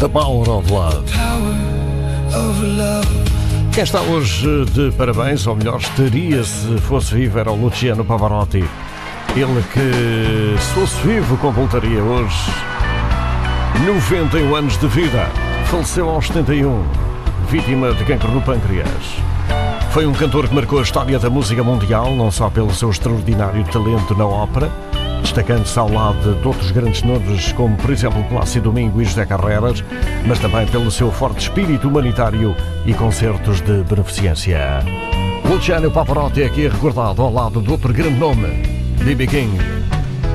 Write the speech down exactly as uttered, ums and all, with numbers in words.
The Power of Love. Quem está hoje de parabéns, ou melhor, estaria se fosse vivo, era o Luciano Pavarotti. Ele que, se fosse vivo, completaria hoje noventa e um anos de vida. Faleceu aos setenta e um, vítima de cancro no pâncreas. Foi um cantor que marcou a história da música mundial, não só pelo seu extraordinário talento na ópera, destacando-se ao lado de outros grandes nomes, como por exemplo Plácido Domingo e José Carreras, mas também pelo seu forte espírito humanitário e concertos de beneficência. Luciano Pavarotti é aqui recordado ao lado de outro grande nome, B B King.